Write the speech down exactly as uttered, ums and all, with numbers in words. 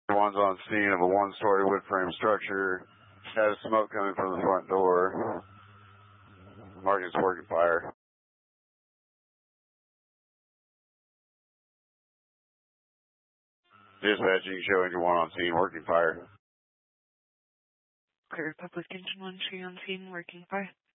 One's on scene of a one-story wood frame structure. Has smoke coming from the front door. Marking's working fire. Dispatching showing you one on scene working fire. Clear Republic Engine one, she on scene working fire.